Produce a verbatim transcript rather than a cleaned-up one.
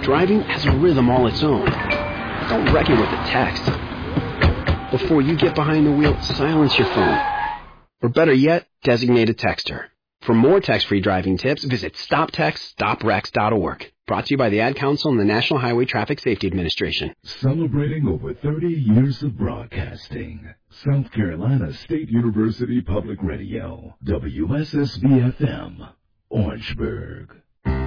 driving has a rhythm all its own. Don't wreck it with a text. Before you get behind the wheel, silence your phone. Or better yet, designate a texter. For more text-free driving tips, visit stop text stop wrecks dot org. Brought to you by the Ad Council and the National Highway Traffic Safety Administration. Celebrating over thirty years of broadcasting. South Carolina State University Public Radio, W S S B F M, Orangeburg.